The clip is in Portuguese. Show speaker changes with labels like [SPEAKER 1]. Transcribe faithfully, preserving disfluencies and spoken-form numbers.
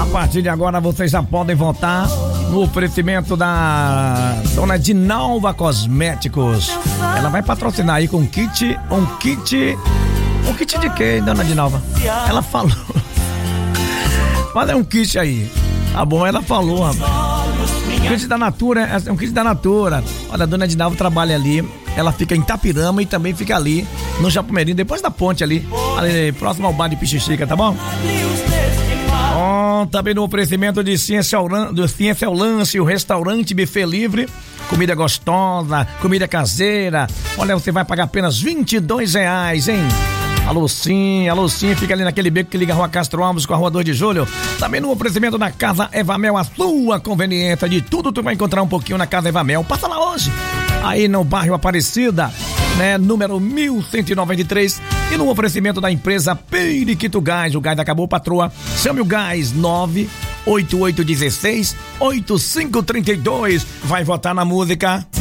[SPEAKER 1] partir de agora vocês já podem votar no oferecimento da dona Dinalva Cosméticos. Ela vai patrocinar aí com kit, um kit, um kit de quê, dona Dinalva? Ela falou. Mas é um kit aí, tá bom? Ela falou, rapaz. Kit da Natura, é um kit da Natura. Olha, a dona Dinalva trabalha ali. Ela fica em Itapirama e também fica ali no Japumeirinho, depois da ponte ali, ali próximo ao bar de Pichichica, tá bom? Oh, também no oferecimento de Ciência ao, do Ciência ao Lance, o restaurante buffet livre, comida gostosa, comida caseira. Olha, você vai pagar apenas vinte e dois reais, hein? A Lucinha, a Lucinha fica ali naquele beco que liga a Rua Castro Alves com a Rua dois de Julho. Também no oferecimento da Casa Evamel, a sua conveniência de tudo tu vai encontrar um pouquinho na Casa Evamel. Passa lá hoje, aí no bairro Aparecida, né, número mil cento e noventa e três, e no oferecimento da empresa Periquito Gás. O gás acabou, patroa. Chame o gás nove oito oito um seis oito cinco três dois. Vai votar na música.